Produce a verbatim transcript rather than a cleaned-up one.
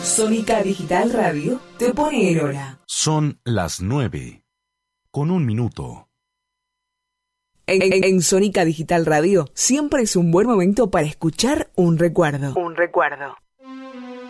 Sónica Digital Radio te pone en hora. Son las nueve, con un minuto. En, en, en Sónica Digital Radio siempre es un buen momento para escuchar un recuerdo. Un recuerdo.